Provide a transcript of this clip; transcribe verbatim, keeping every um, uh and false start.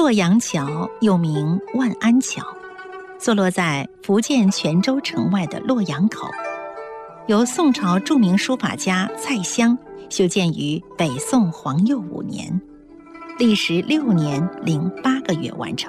洛阳桥又名万安桥，坐落在福建泉州城外的洛阳口，由宋朝著名书法家蔡襄修建于北宋皇佑五年，历时六年零八个月完成。